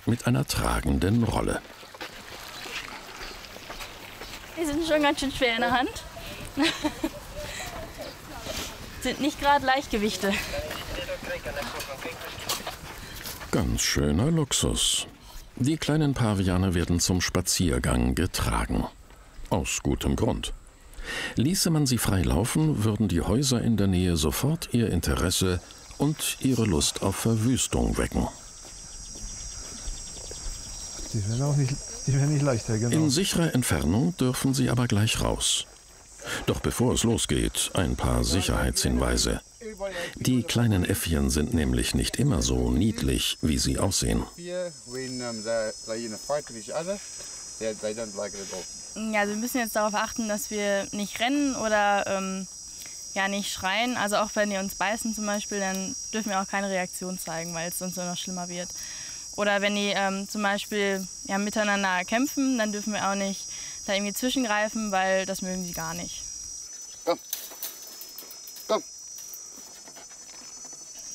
Kind mit einer tragenden Rolle. Die sind schon ganz schön schwer in der Hand. Sind nicht gerade Leichtgewichte. Ganz schöner Luxus. Die kleinen Paviane werden zum Spaziergang getragen. Aus gutem Grund. Ließe man sie frei laufen, würden die Häuser in der Nähe sofort ihr Interesse und ihre Lust auf Verwüstung wecken. Die werden nicht leichter, genau. In sicherer Entfernung dürfen sie aber gleich raus. Doch bevor es losgeht, ein paar Sicherheitshinweise. Die kleinen Äffchen sind nämlich nicht immer so niedlich, wie sie aussehen. Ja, also wir müssen jetzt darauf achten, dass wir nicht rennen oder ja, nicht schreien. Also auch wenn die uns beißen zum Beispiel, dann dürfen wir auch keine Reaktion zeigen, weil es sonst nur noch schlimmer wird. Oder wenn die zum Beispiel ja, miteinander kämpfen, dann dürfen wir auch nicht da irgendwie zwischengreifen, weil das mögen sie gar nicht.